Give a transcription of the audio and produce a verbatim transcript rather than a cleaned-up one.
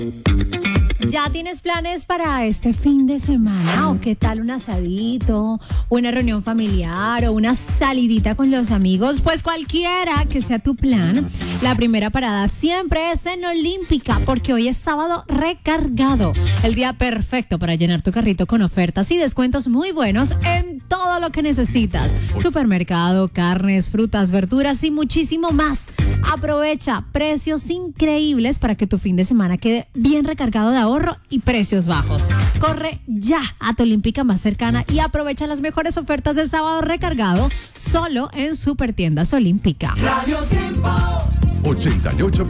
¿Ya tienes planes para este fin de semana? ¿O qué tal un asadito, una reunión familiar o una salidita con los amigos? Pues cualquiera que sea tu plan, la primera parada siempre es en Olímpica, porque hoy es sábado recargado. El día perfecto para llenar tu carrito con ofertas y descuentos muy buenos en todo lo que necesitas. Supermercado, carnes, frutas, verduras y muchísimo más. Aprovecha precios increíbles para que tu fin de semana quede bien recargado de ahorro y precios bajos. Corre ya a tu Olímpica más cercana y aprovecha las mejores ofertas de sábado recargado solo en Supertiendas Olímpica. Radio Tiempo ochenta y ocho.